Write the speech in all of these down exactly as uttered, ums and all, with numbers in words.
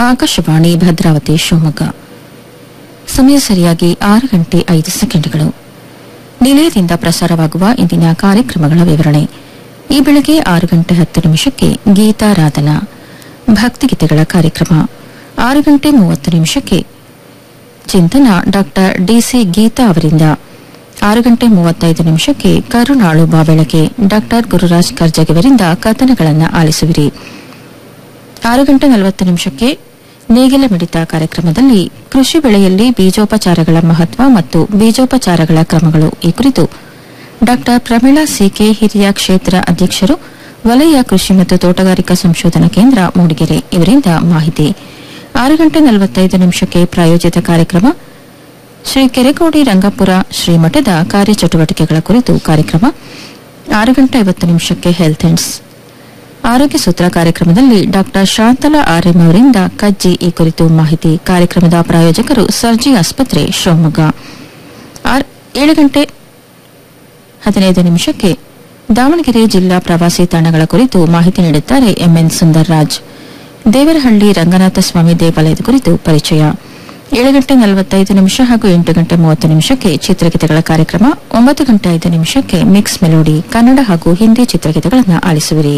ಆಕಾಶವಾಣಿ ಭದ್ರಾವತಿ ಶಿವಮೊಗ್ಗ. ಸಮಯ ಸರಿಯಾಗಿ ಆರು ಗಂಟೆ ಐದು ಸೆಕೆಂಡ್ಗಳು. ನಿಲಯದಿಂದ ಪ್ರಸಾರವಾಗುವ ಇಂದಿನ ಕಾರ್ಯಕ್ರಮಗಳ ವಿವರಣೆ. ಈ ಬೆಳಗ್ಗೆ ಆರು ಗಂಟೆ ಹತ್ತು ನಿಮಿಷಕ್ಕೆ ಗೀತಾರಾಧನಾ ಭಕ್ತಿಗೀತೆಗಳ ಕಾರ್ಯಕ್ರಮ. ಆರು ಗಂಟೆ ಮೂವತ್ತು ನಿಮಿಷಕ್ಕೆ ಚಿಂತನ ಡಾಕ್ಟರ್ ಡಿಸಿ ಗೀತಾ ಅವರಿಂದ. ಆರು ಗಂಟೆ ಮೂವತ್ತೈದು ನಿಮಿಷಕ್ಕೆ ಕರುನಾಳು ಬಾಬೆಳಕೆ ಡಾಕ್ಟರ್ ಗುರುರಾಜ್ ಕರ್ಜಗಿಯವರಿಂದ ಕಥನಗಳನ್ನು ಆಲಿಸುವಿರಿ. ಆರು ಗಂಟೆ ನಲವತ್ತು ನಿಮಿಷಕ್ಕೆ ನೇಗಿಲ ಮಿಡಿತ ಕಾರ್ಯಕ್ರಮದಲ್ಲಿ ಕೃಷಿ ಬೆಳೆಯಲ್ಲಿ ಬೀಜೋಪಚಾರಗಳ ಮಹತ್ವ ಮತ್ತು ಬೀಜೋಪಚಾರಗಳ ಕ್ರಮಗಳು ಈ ಕುರಿತು ಡಾಕ್ಟರ್ ಪ್ರಮೀಳಾ ಸಿಕೆ, ಹಿರಿಯ ಕ್ಷೇತ್ರ ಅಧ್ಯಕ್ಷರು, ವಲಯ ಕೃಷಿ ಮತ್ತು ತೋಟಗಾರಿಕಾ ಸಂಶೋಧನಾ ಕೇಂದ್ರ, ಮೂಡಿಗೆರೆ ಇವರಿಂದ ಮಾಹಿತಿ. ಆರು ಗಂಟೆ ನಲವತ್ತೈದು ನಿಮಿಷಕ್ಕೆ ಪ್ರಾಯೋಜಿತ ಕಾರ್ಯಕ್ರಮ ಶ್ರೀ ಕೆರೆಕೋಡಿ ರಂಗಾಪುರ ಶ್ರೀಮಠದ ಕಾರ್ಯಚಟುವಟಿಕೆಗಳ ಕುರಿತು ಕಾರ್ಯಕ್ರಮ. ಆರು ಗಂಟೆ ಐವತ್ತು ನಿಮಿಷಕ್ಕೆ ಹೆಲ್ತ್ ಎಂಡ್ಸ್ ಆರೋಗ್ಯ ಸೂತ್ರ ಕಾರ್ಯಕ್ರಮದಲ್ಲಿ ಡಾಕ್ಟರ್ ಶಾಂತಲಾ ಆರ್ಎಂ ಅವರಿಂದ ಕಜ್ಜಿ ಈ ಕುರಿತು ಮಾಹಿತಿ. ಕಾರ್ಯಕ್ರಮದ ಪ್ರಾಯೋಜಕರು ಸರ್ಜಿ ಆಸ್ಪತ್ರೆ ಶಿವಮೊಗ್ಗ. ಏಳು ಗಂಟೆ ಹದಿನೈದು ನಿಮಿಷಕ್ಕೆ ದಾವಣಗೆರೆ ಜಿಲ್ಲಾ ಪ್ರವಾಸಿ ತಾಣಗಳ ಕುರಿತು ಮಾಹಿತಿ ನೀಡುತ್ತಾರೆ ಎಂಎನ್ ಸುಂದರ್ರಾಜ್. ದೇವರಹಳ್ಳಿ ರಂಗನಾಥ ಸ್ವಾಮಿ ದೇವಾಲಯದ ಕುರಿತು ಪರಿಚಯ. ಏಳು ಗಂಟೆ ನಲವತ್ತೈದು ನಿಮಿಷ ಹಾಗೂ ಎಂಟು ಗಂಟೆ ಮೂವತ್ತು ನಿಮಿಷಕ್ಕೆ ಚಿತ್ರಗೀತೆಗಳ ಕಾರ್ಯಕ್ರಮ. ಒಂಬತ್ತು ಗಂಟೆ ಐದು ನಿಮಿಷಕ್ಕೆ ಮಿಕ್ಸ್ ಮೆಲೋಡಿ ಕನ್ನಡ ಹಾಗೂ ಹಿಂದಿ ಚಿತ್ರಗೀತೆಗಳನ್ನು ಆಲಿಸುವಿರಿ.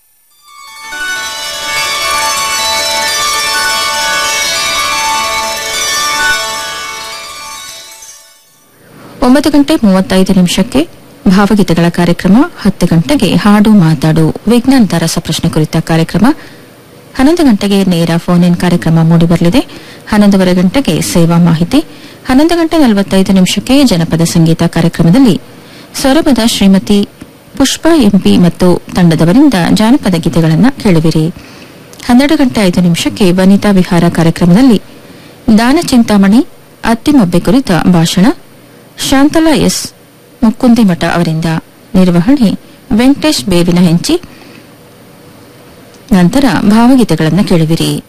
ಒಂಬತ್ತು ಗಂಟೆ ಮೂವತ್ತೈದು ನಿಮಿಷಕ್ಕೆ ಭಾವಗೀತೆಗಳ ಕಾರ್ಯಕ್ರಮ. ಹತ್ತು ಗಂಟೆಗೆ ಹಾಡು ಮಾತಾಡು ವಿಜ್ಞಾನದ ರಸಪ್ರಶ್ನೆ ಕುರಿತ ಕಾರ್ಯಕ್ರಮ. ಹನ್ನೊಂದು ಗಂಟೆಗೆ ನೇರ ಫೋನ್ ಇನ್ ಕಾರ್ಯಕ್ರಮ ಮೂಡಿಬರಲಿದೆ. ಹನ್ನೊಂದೂವರೆ ಗಂಟೆಗೆ ಸೇವಾ ಮಾಹಿತಿ. ಹನ್ನೊಂದು ಗಂಟೆ ನಲವತ್ತೈದು ನಿಮಿಷಕ್ಕೆ ಜನಪದ ಸಂಗೀತ ಕಾರ್ಯಕ್ರಮದಲ್ಲಿ ಸೊರಬದ ಶ್ರೀಮತಿ ಪುಷ್ಪಾ ಎಂಪಿ ಮತ್ತು ತಂಡದವರಿಂದ ಜಾನಪದ ಗೀತೆಗಳನ್ನು ಕೇಳುವಿರಿ. ಹನ್ನೆರಡು ಗಂಟೆ ಐದು ನಿಮಿಷಕ್ಕೆ ವನಿತಾ ವಿಹಾರ ಕಾರ್ಯಕ್ರಮದಲ್ಲಿ ದಾನ ಚಿಂತಾಮಣಿ ಅತ್ತಿಮೊಬ್ಬೆ ಕುರಿತ ಭಾಷಣ ಶಾಂತಲಾ ಎಸ್ ಮುಕ್ಕುಂದಿಮಠ ಅವರಿಂದ. ನಿರ್ವಹಣೆ ವೆಂಕಟೇಶ್ ಬೇವಿನ ಹೆಂಚಿ. ನಂತರ ಭಾವಗೀತೆಗಳನ್ನು ಕೇಳುವಿರಿ.